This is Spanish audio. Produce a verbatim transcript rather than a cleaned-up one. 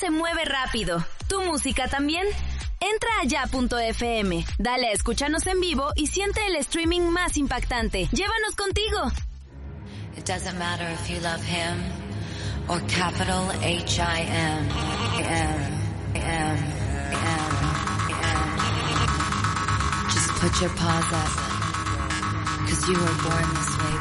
se mueve rápido. ¿Tu música también? Entra a ya punto efe eme, dale a escúchanos en vivo y siente el streaming más impactante. ¡Llévanos contigo! It doesn't matter if you love him or capital H I M. M, M, M, M. Just put your paws up, 'cause you were born this way,